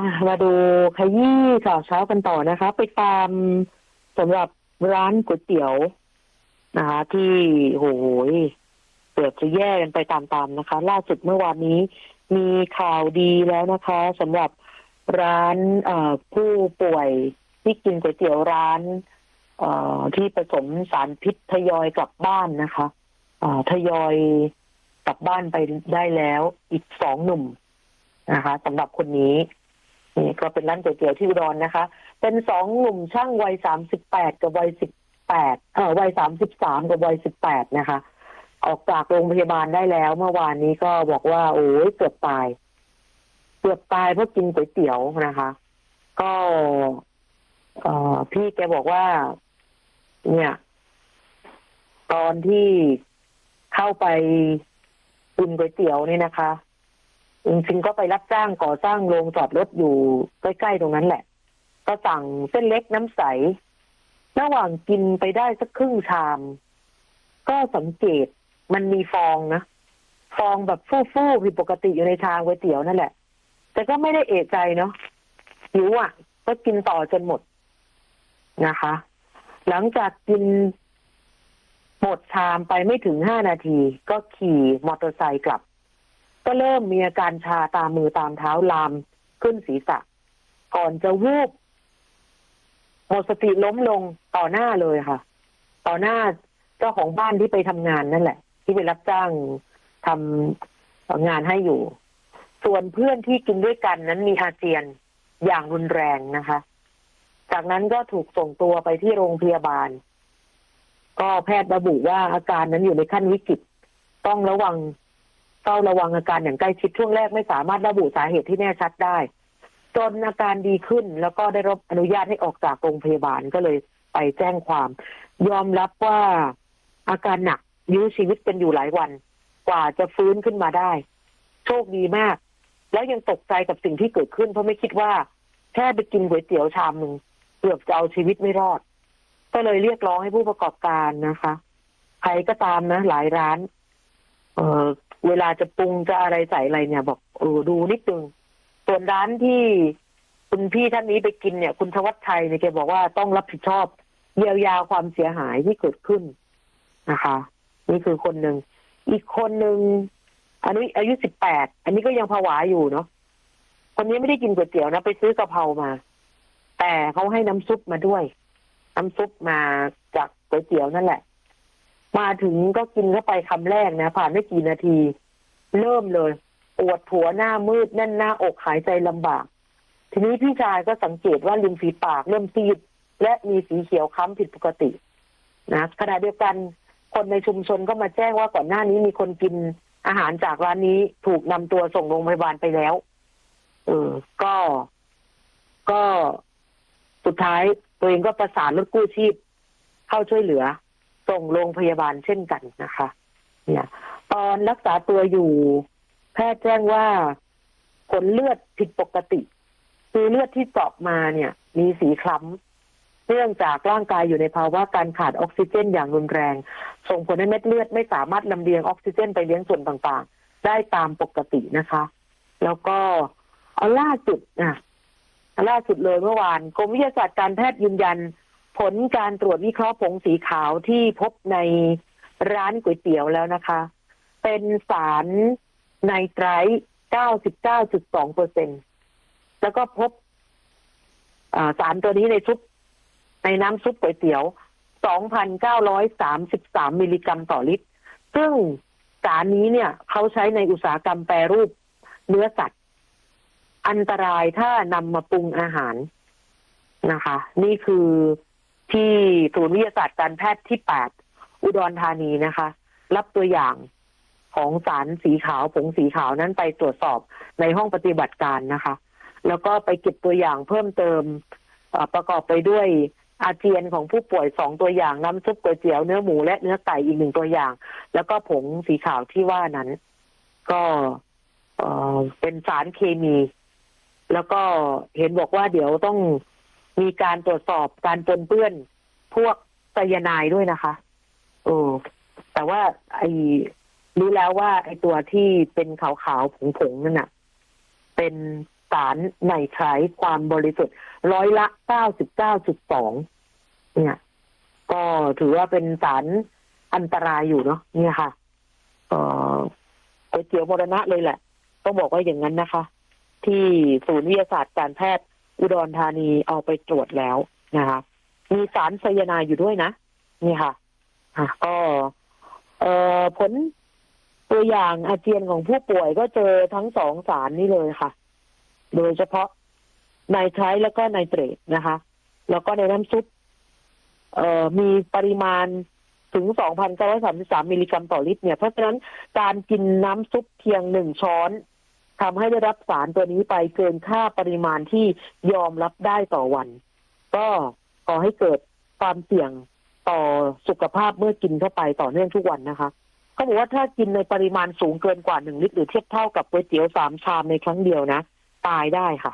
มาดูขยี้ข่าวเช้ากันต่อนะคะไปตามสำหรับร้านก๋วยเตี๋ยวนะคะที่โหยเกือบจะแย่กันไปตามๆนะคะ ล่าสุดเมื่อวานนี้มีข่าวดีแล้วนะคะสำหรับร้านผู้ป่วยที่กินก๋วยเตี๋ยวร้านที่ผสมสารพิษทยอยกลับบ้านนะคะทยอยกลับบ้านไปได้แล้วอีก2 หนุ่มนะคะสำหรับคนนี้นี่ก็เป็นร้านก๋วยเตี๋ยวที่อุดรนะคะเป็น2 หนุ่มช่างวัย38กับวัย18วัย33กับวัย18นะคะออกจากโรงพยาบาลได้แล้วเมื่อวานนี้ก็บอกว่าโอ้ยเกือบตายเพราะกินก๋วยเตี๋ยวนะคะก็พี่แกบอกว่าเนี่ยตอนที่เข้าไปกินก๋วยเตี๋ยวนี่นะคะจริงๆก็ไปรับจ้างก่อสร้างโรงจอดรถอยู่ใกล้ๆตรงนั้นแหละก็สั่งเส้นเล็กน้ำใสระหว่างกินไปได้สักครึ่งชามก็สังเกตมันมีฟองนะฟองแบบฟู่ๆผิดปกติอยู่ในชามก๋วยเตี๋ยวนั่นแหละแต่ก็ไม่ได้เอะใจเนาะหิวอ่ะก็กินต่อจนหมดนะคะหลังจากกินหมดชามไปไม่ถึง5 นาทีก็ขี่มอเตอร์ไซค์กลับก็เริ่มมีอาการชาตามมือตามเท้าลามขึ้นศีรษะก่อนจะวูบหมดสติล้มลงต่อหน้าเลยค่ะต่อหน้าเจ้าของบ้านที่ไปทำงานนั่นแหละที่ไปรับจ้างทำงานให้อยู่ส่วนเพื่อนที่กินด้วยกันนั้นมีอาเจียนอย่างรุนแรงนะคะจากนั้นก็ถูกส่งตัวไปที่โรงพยาบาลก็แพทย์ระบุว่าอาการนั้นอยู่ในขั้นวิกฤตต้องเฝ้าระวังอาการอย่างใกล้ชิดช่วงแรกไม่สามารถระบุสาเหตุที่แน่ชัดได้จนอาการดีขึ้นแล้วก็ได้รับอนุญาตให้ออกจากโรงพยาบาลก็เลยไปแจ้งความยอมรับว่าอาการหนักยื้อชีวิตกันอยู่หลายวันกว่าจะฟื้นขึ้นมาได้โชคดีมากแล้วยังตกใจกับสิ่งที่เกิดขึ้นเพราะไม่คิดว่าแค่ไปกินก๋วยเตี๋ยวชามนึงเกือบจะเอาชีวิตไม่รอดก็เลยเรียกร้องให้ผู้ประกอบการนะคะใครก็ตามนะหลายร้านเวลาจะปรุงจะอะไรใส่อะไรเนี่ยบอกดูนิดนึงส่วนร้านที่คุณพี่ท่านนี้ไปกินเนี่ยคุณธวัชชัยเนี่ยแกบอกว่าต้องรับผิดชอบเยียวยาความเสียหายที่เกิดขึ้นนะคะนี่คือคนหนึ่งอีกคนหนึ่งอันนี้อายุ18อันนี้ก็ยังผวาอยู่เนาะคนนี้ไม่ได้กินก๋วยเตี๋ยวนะไปซื้อกะเพรามาแต่เขาให้น้ำซุปมาด้วยน้ำซุปมาจากก๋วยเตี๋ยวนั่นแหละมาถึงก็กินเข้าไปคำแรกนะผ่านไม่กี่นาทีเริ่มเลยปวดหัวหน้ามืดแน่นหน้าอกหายใจลำบากทีนี้พี่ชายก็สังเกตว่าริมฝีปากเริ่มซีดและมีสีเขียวค้ำผิดปกตินะขณะเดียวกันคนในชุมชนก็มาแจ้งว่าก่อนหน้านี้มีคนกินอาหารจากร้านนี้ถูกนำตัวส่งโรงพยาบาลไปแล้วก็สุดท้ายตัวเองก็ประสานรถกู้ชีพเข้าช่วยเหลือส่งโรงพยาบาลเช่นกันนะคะเนี่ยตอนรักษาตัวอยู่แพทย์แจ้งว่าผลเลือดผิดปกติคือเลือดที่เจาะมาเนี่ยมีสีคล้ำเนื่องจากร่างกายอยู่ในภาวะการขาดออกซิเจนอย่างรุนแรงส่งผลให้เม็ดเลือดไม่สามารถลำเลียงออกซิเจนไปเลี้ยงส่วนต่างๆได้ตามปกตินะคะแล้วก็ล่าสุดเลยเมื่อวานกรมวิทยาศาสตร์การแพทย์ยืนยันผลการตรวจวิเคราะห์ผงสีขาวที่พบในร้านก๋วยเตี๋ยวแล้วนะคะเป็นสารไนไตรท์ 99.2% แล้วก็พบสารตัวนี้ในน้ำซุปก๋วยเตี๋ยว 2,933 มิลลิกรัมต่อลิตรซึ่งสารนี้เนี่ยเขาใช้ในอุตสาหกรรมแปรรูปเนื้อสัตว์อันตรายถ้านำมาปรุงอาหารนะคะนี่คือที่ศูนย์วิทยาศาสตร์การแพทย์ที่8อุดรธานีนะคะรับตัวอย่างของสารสีขาวผงสีขาวนั้นไปตรวจสอบในห้องปฏิบัติการนะคะแล้วก็ไปเก็บตัวอย่างเพิ่มเติมประกอบไปด้วยอาเจียนของผู้ป่วย2 ตัวอย่างน้ำซุปก๋วยเตี๋ยวเนื้อหมูและเนื้อไก่อีก1 ตัวอย่างแล้วก็ผงสีขาวที่ว่านั้นก็เป็นสารเคมีแล้วก็เห็นบอกว่าเดี๋ยวต้องมีการตรวจสอบการปนเปื้อนพวกไซยาไนด์ด้วยนะคะแต่ว่ารู้แล้วว่าไอ้ตัวที่เป็นขาวๆผงๆนั่นน่ะเป็นไซสารไนไตรท์ความบริสุทธิ์99.2%เนี่ยก็ถือว่าเป็นสารอันตรายอยู่เนาะเนี่ยค่ะก๋วยเตี๋ยวมรณะเลยแหละต้องบอกว่าอย่างนั้นนะคะที่ศูนย์วิทยาศาสตร์การแพทย์อุดรธานีเอาไปตรวจแล้วนะคะมีสารไซยาไนด์อยู่ด้วยนะนี่ค่ะก็ผลตัวอย่างอาเจียนของผู้ป่วยก็เจอทั้งสองสารนี้เลยค่ะโดยเฉพาะไนไตรท์แล้วก็ไนเตรตนะคะแล้วก็ในน้ำซุปมีปริมาณถึง 2,933 มิลลิกรัมต่อลิตรเนี่ยเพราะฉะนั้นการกินน้ำซุปเพียง1 ช้อนทำให้ได้รับสารตัวนี้ไปเกินค่าปริมาณที่ยอมรับได้ต่อวันก็ก่อให้เกิดความเสี่ยงต่อสุขภาพเมื่อกินเข้าไปต่อเนื่องทุกวันนะคะเขาบอกว่าถ้ากินในปริมาณสูงเกินกว่า1 ลิตรหรือเทียบเท่ากับก๋วยเตี๋ยว3 ชามในครั้งเดียวนะตายได้ค่ะ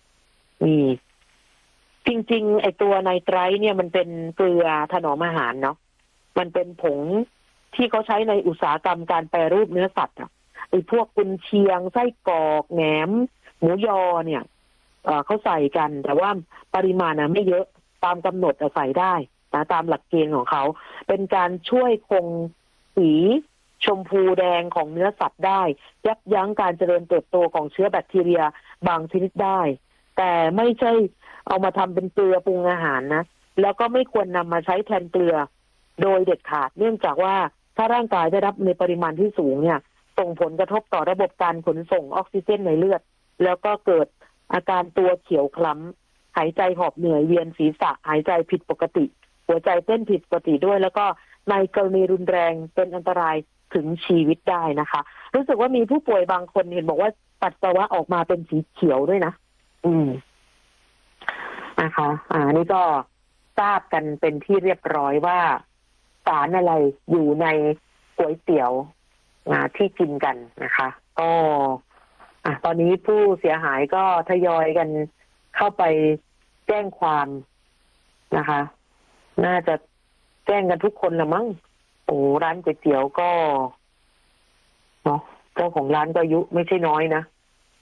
จริงๆไอตัวไนไตรท์เนี่ยมันเป็นเกลือถนอมอาหารเนาะมันเป็นผงที่เขาใช้ในอุตสาหกรรมการแปรรูปเนื้อสัตว์ไอพวกกุนเชียงไส้กรอกแหนมหมูยอเนี่ยเขาใส่กันแต่ว่าปริมาณไม่เยอะตามกำหนดใส่ได้นะตามหลักเกณฑ์ของเขาเป็นการช่วยคงสีชมพูแดงของเนื้อสัตว์ได้ยับยั้งการเจริญเติบโตของเชื้อแบคทีเรียบางชนิดได้แต่ไม่ใช่เอามาทำเป็นเกลือปรุงอาหารนะแล้วก็ไม่ควรนำมาใช้แทนเกลือโดยเด็ดขาดเนื่องจากว่าถ้าร่างกายได้รับในปริมาณที่สูงเนี่ยส่งผลกระทบต่อระบบการขนส่งออกซิเจนในเลือดแล้วก็เกิดอาการตัวเขียวคล้ำหายใจหอบเหนื่อยเวียนศีรษะหายใจผิดปกติหัวใจเต้นผิดปกติด้วยแล้วก็ในกรณีรุนแรงเป็นอันตรายถึงชีวิตได้นะคะรู้สึกว่ามีผู้ป่วยบางคนเห็นบอกว่าปัสสาวะออกมาเป็นสีเขียวด้วยนะนะคะนี่ก็ทราบกันเป็นที่เรียบร้อยว่าสารอะไรอยู่ในก๋วยเตี๋ยวที่กินกันนะคะก็ตอนนี้ผู้เสียหายก็ทยอยกันเข้าไปแจ้งความนะคะน่าจะแจ้งกันทุกคนละมั้งโอ้ร้านก๋วยเตี๋ยวก็เนาะเจ้าของร้านก็อายุไม่ใช่น้อยนะ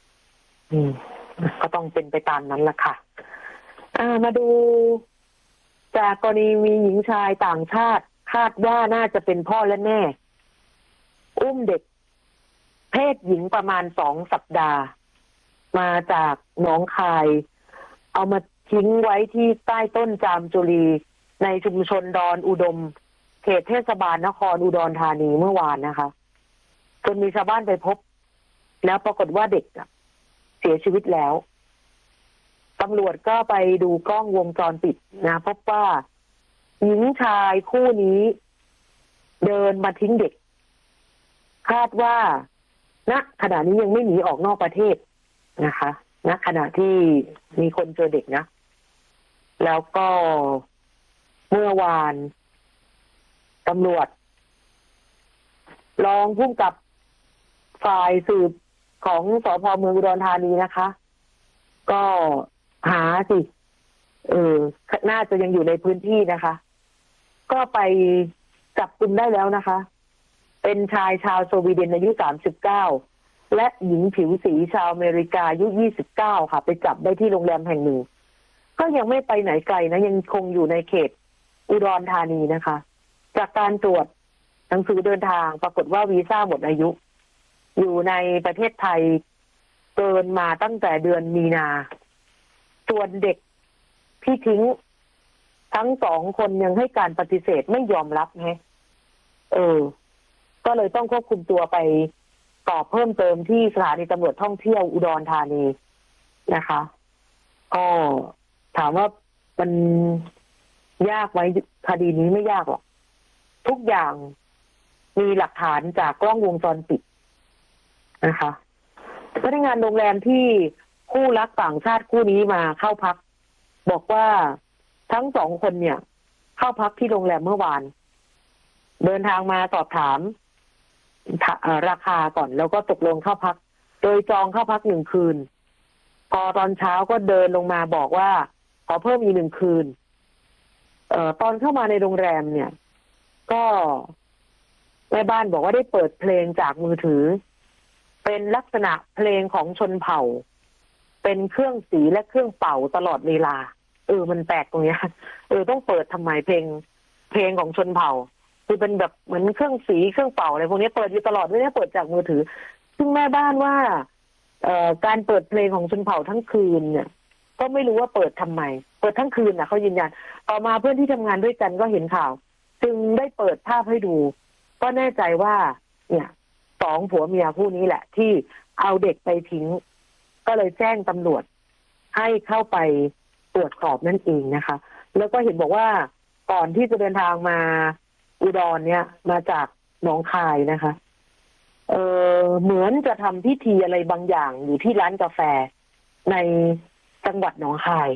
ก็ต้องเป็นไปตามนั้นละค่ะมาดูจากกรณีมีหญิงชายต่างชาติคาดว่าน่าจะเป็นพ่อและแม่อุ้มเด็กเพศหญิงประมาณ2 สัปดาห์มาจากหนองคายเอามาทิ้งไว้ที่ใต้ต้นจามจุรีในชุมชนดอนอุดมเขตเทศบาลนครอุดรธานีเมื่อวานนะคะจนมีชาวบ้านไปพบแล้วปรากฏว่าเด็กเสียชีวิตแล้วตำรวจก็ไปดูกล้องวงจรปิดนะพบว่าหญิงชายคู่นี้เดินมาทิ้งเด็กคาดว่าณขณะนี้ยังไม่หนีออกนอกประเทศนะคะณขณะที่มีคนเจอเด็กนะแล้วก็เมื่อวานตำรวจรองผู้กำกับฝ่ายสืบของสภ.เมืองอุดรธานีนะคะก็หาสิน่าจะยังอยู่ในพื้นที่นะคะก็ไปจับกุมได้แล้วนะคะเป็นชายชาวสวีเดนอายุ39และหญิงผิวสีชาวอเมริกาอายุ29ค่ะไปจับได้ที่โรงแรมแห่งหนึ่งก็ยังไม่ไปไหนไกลนะยังคงอยู่ในเขตอุดรธานีนะคะจากการตรวจหนังสือเดินทางปรากฏว่าวีซ่าหมดอายุอยู่ในประเทศไทยเกินมาตั้งแต่เดือนมีนาส่วนเด็กที่ทิ้งทั้ง2 คนยังให้การปฏิเสธไม่ยอมรับไงก็เลยต้องควบคุมตัวไปสอบเพิ่มเติมที่สถานีตำรวจท่องเที่ยวอุดรธานีนะคะก็ถามว่ามันยากไหมคดีนี้ไม่ยากหรอกทุกอย่างมีหลักฐานจากกล้องวงจรปิดนะคะพนักงานโรงแรมที่คู่รักต่างชาติคู่นี้มาเข้าพักบอกว่าทั้ง2 คนเนี่ยเข้าพักที่โรงแรมเมื่อวานเดินทางมาสอบถามราคาก่อนแล้วก็ตกลงเข้าพักโดยจองเข้าพัก1 คืนพอตอนเช้าก็เดินลงมาบอกว่าขอเพิ่มอีก1 คืนตอนเข้ามาในโรงแรมเนี่ยก็แม่บ้านบอกว่าได้เปิดเพลงจากมือถือเป็นลักษณะเพลงของชนเผ่าเเป็นเครื่องสีและเครื่องเป่าตลอดเวลามันแปลกตรงเนี้ยต้องเปิดทำไมเพลงของชนเผ่าคือเป็นแบบเหมือนเครื่องสีเครื่องเป่าอะไรพวกนี้เปิดอยู่ตลอดไม่ได้เปิดจากมือถือซึ่งแม่บ้านว่าการเปิดเพลงของชนเผ่าทั้งคืนเนี่ยก็ไม่รู้ว่าเปิดทำไมเปิดทั้งคืนเขายืนยันต่อมาเพื่อนที่ทำงานด้วยกันก็เห็นข่าวจึงได้เปิดภาพให้ดูก็แน่ใจว่าเนี่ยสองผัวเมียคู่นี้แหละที่เอาเด็กไปทิ้งก็เลยแจ้งตำรวจให้เข้าไปตรวจสอบนั่นเองนะคะแล้วก็เห็นบอกว่าก่อนที่จะเดินทางมาอุดรเนี่ยมาจากหนองคายนะคะเหมือนจะทำพิธีอะไรบางอย่างอยู่ที่ร้านกาแฟในจังหวัดหนองคาย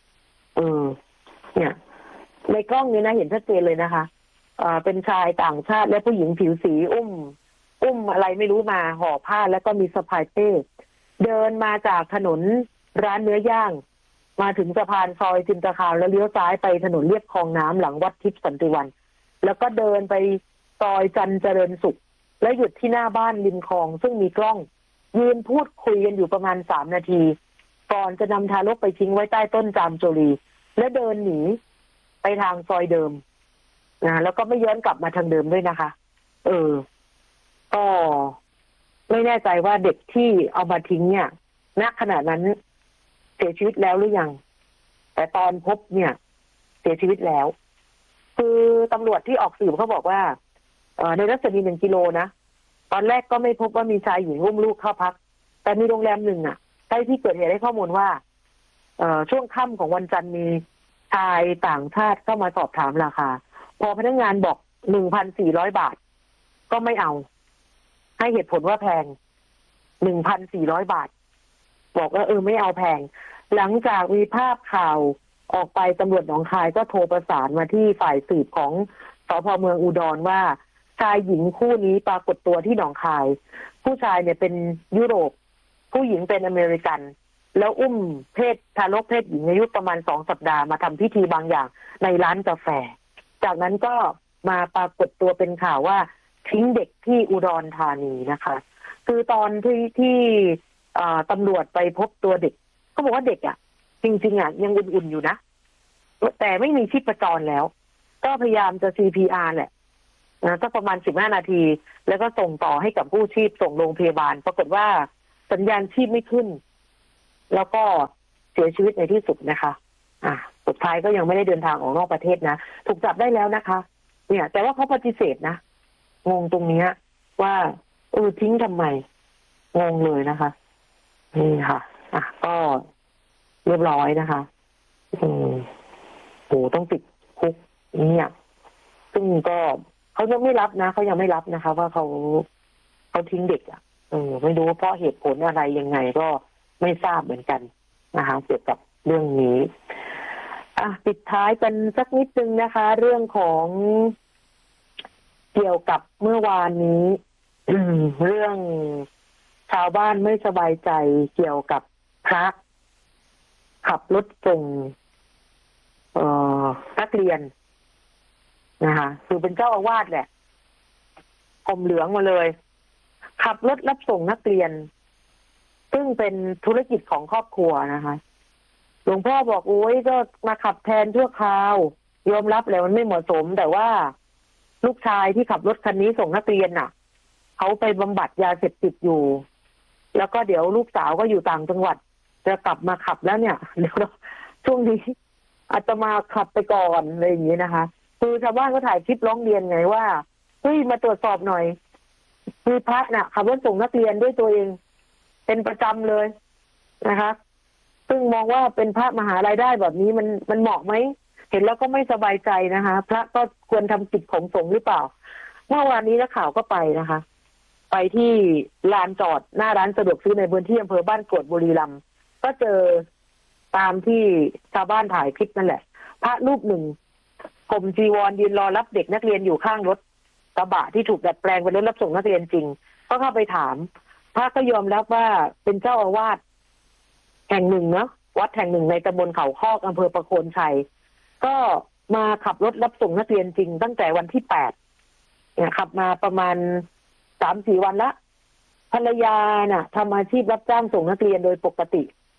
เนี่ยในกล้องนี้นะเห็นชัดเจนเลยนะคะเป็นชายต่างชาติและผู้หญิงผิวสีอุ้มอะไรไม่รู้มาห่อผ้าแล้วก็มีสะพายเป้เดินมาจากถนนร้านเนื้อย่างมาถึงสะพานซอยจินตคามแล้วเลี้ยวซ้ายไปถนนเลียบคลองน้ำหลังวัดทิพย์สันติวันแล้วก็เดินไปซอยจันเจริญสุขแล้วหยุดที่หน้าบ้านริมคลองซึ่งมีกล้องยืนพูดคุยกันอยู่ประมาณ3 นาทีก่อนจะนำทารกไปทิ้งไว้ใต้ต้นจามโจลีและเดินหนีไปทางซอยเดิมแล้วก็ไม่ย้อนกลับมาทางเดิมด้วยนะคะก็ไม่แน่ใจว่าเด็กที่เอามาทิ้งเนี่ยณขณะนั้นเสียชีวิตแล้วหรือยังแต่ตอนพบเนี่ยเสียชีวิตแล้วคือตำรวจที่ออกสืบเขาบอกว่าในรัศมี1 กิโลนะตอนแรกก็ไม่พบว่ามีชายหญิงอุ้มลูกเข้าพักแต่มีโรงแรมหนึ่งใกล้ที่เกิดเหตุให้ข้อมูลว่าช่วงค่ำของวันจันทร์มีชายต่างชาติเข้ามาสอบถามราคาพอพนักงานบอก 1,400 บาทก็ไม่เอาให้เหตุผลว่าแพง 1,400 บาทบอกว่าไม่เอาแพงหลังจากมีภาพข่าวออกไปตำรวจหนองคายก็โทรประสานมาที่ฝ่ายสืบของสภ.เมืองอุดรว่าชายหญิงคู่นี้ปรากฏตัวที่หนองคายผู้ชายเนี่ยเป็นยุโรปผู้หญิงเป็นอเมริกันแล้วอุ้มทารกเพศหญิงอายุประมาณ2 สัปดาห์มาทำพิธีบางอย่างในร้านกาแฟจากนั้นก็มาปรากฏตัวเป็นข่าวว่าทิ้งเด็กที่อุดรธานีนะคะคือตอนที่ตำรวจไปพบตัวเด็กเขาบอกว่าเด็กจริงๆยังอุ่นๆอยู่นะแต่ไม่มีชีพจรแล้วก็พยายามจะ CPR แหละก็ประมาณ15 นาทีแล้วก็ส่งต่อให้กับกู้ชีพส่งโรงพยาบาลปรากฏว่าสัญญาณชีพไม่ขึ้นแล้วก็เสียชีวิตในที่สุดนะคะสุดท้ายก็ยังไม่ได้เดินทางออกนอกประเทศนะถูกจับได้แล้วนะคะเนี่ยแต่ว่าเขาปฏิเสธนะงงตรงนี้ว่าทิ้งทำไมงงเลยนะคะนี่ค่ะก็เรียบร้อยนะคะต้องติดคุกเนี่ยซึ่งก็เขายังไม่รับนะเขายังไม่รับนะคะว่าเขาทิ้งเด็กไม่รู้ว่าเพราะเหตุผลอะไรยังไงก็ไม่ทราบเหมือนกันนะคะเกี่ยวกับเรื่องนี้ปิดท้ายกันสักนิดนึงนะคะเรื่องของเกี่ยวกับเมื่อวานนี้ เรื่องชาวบ้านไม่สบายใจเกี่ยวกับพระขับรถส่งนักเรียนนะคะคือเป็นเจ้าอาวาสแหละห่มเหลืองมาเลยขับรถรับส่งนักเรียนซึ่งเป็นธุรกิจของครอบครัวนะคะหลวงพ่อบอกโอ้ยก็มาขับแทนชั่วคราวยอมรับเลยมันไม่เหมาะสมแต่ว่าลูกชายที่ขับรถคันนี้ส่งนักเรียนเขาไปบำบัดยาเสพติดอยู่แล้วก็เดี๋ยวลูกสาวก็อยู่ต่างจังหวัดจะกลับมาขับแล้วเนี่ยเดี๋ยวช่วงนี้อาจจะมาขับไปก่อนอะไรอย่างนี้นะคะคือชาวบ้านก็ถ่ายคลิปร้องเรียนไงว่าเฮ้ยมาตรวจสอบหน่อยคือพระขับรถส่งนักเรียนด้วยตัวเองเป็นประจำเลยนะคะซึ่งมองว่าเป็นพระมหารายได้แบบนี้มันเหมาะไหมเห็นแล้วก็ไม่สบายใจนะคะพระก็ควรทำกิจของสงฆ์หรือเปล่าเมื่อวานนี้นักข่าวก็ไปนะคะไปที่ลานจอดหน้าร้านสะดวกซื้อในพื้นที่อำเภอบ้านกรวดบุรีรัมย์ก็เจอตามที่ชาวบ้านถ่ายคลิปนั่นแหละพระรูปหนึ่งห่มจีวรยืนรอรับเด็กนักเรียนอยู่ข้างรถกระบะที่ถูกดัดแปลงเป็นรถรับส่งนักเรียนจริงก็เข้าไปถามพระก็ยอมรับว่าเป็นเจ้าอาวาสแห่งหนึ่งเนาะวัดแห่งหนึ่งในตำบลเขาคอกอำเภอประโคนชัยก็มาขับรถรับส่งนักเรียนจริงตั้งแต่วันที่8เนี่ยขับมาประมาณ 3-4 วันละภรรยาทำอาชีพรับจ้างส่งนักเรียนโดยปกติ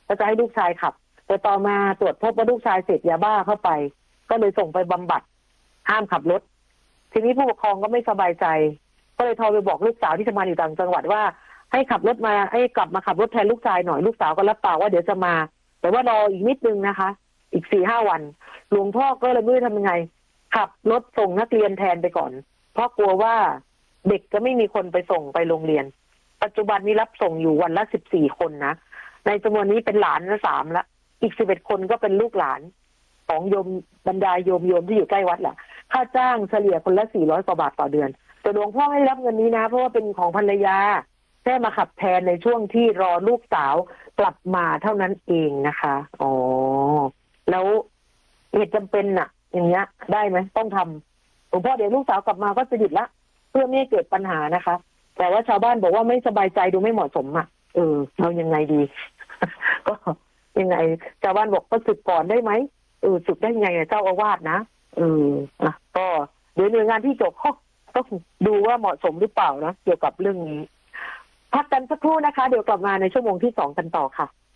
ก็จะให้ลูกชายขับ แต่ต่อมาตรวจพบว่าลูกชายเสพยาบ้าเข้าไป ก็เลยส่งไปบำบัดห้ามขับรถ ทีนี้ผู้ปกครองก็ไม่สบายใจ ก็เลยโทรไปบอกลูกสาวที่ทำงานอยู่ต่างจังหวัดว่าให้ขับรถมาให้กลับมาขับรถแทนลูกชายหน่อยลูกสาวก็รับปากว่าเดี๋ยวจะมา แต่ว่ารออีกนิดนึงนะคะ อีก4-5 วัน หลวงพ่อก็เลยไม่รู้ทำยังไง ขับรถส่งนักเรียนแทนไปก่อน เพราะกลัวว่าเด็กจะไม่มีคนไปส่งไปโรงเรียน ปัจจุบันนี้รับส่งอยู่วันละ14 คนนะในจำนวนนี้เป็นหลานละ3ละอีก11 คนก็เป็นลูกหลานของโยมบรรดาโยมที่อยู่ใกล้วัดแหละค่าจ้างเฉลี่ยคนละ400 กว่าบาทต่อเดือนแต่หลวงพ่อให้รับเงินนี้นะเพราะว่าเป็นของภรรยาแค่มาขับแทนในช่วงที่รอลูกสาวกลับมาเท่านั้นเองนะคะอ๋อแล้วเหตุจำเป็นน่ะ อย่างเงี้ยได้ไหมต้องทำหลวงพ่อเดี๋ยวลูกสาวกลับมาก็จะหยุดละเพื่อไม่ให้เกิดปัญหานะคะแต่ว่าชาวบ้านบอกว่าไม่สบายใจดูไม่เหมาะสมอ่ะเรายังไงดี ก็ยังไงชาวบ้านบอกก็สึกก่อนได้ไหมสึกได้ยังไงเจ้าอาวาสนะก็เดี๋ยวหน่วยงานที่เกี่ยวข้องต้องดูว่าเหมาะสมหรือเปล่านะเกี่ยวกับเรื่องนี้พักกันสักครู่นะคะเดี๋ยวกลับมาในชั่วโมงที่2กันต่อค่ะ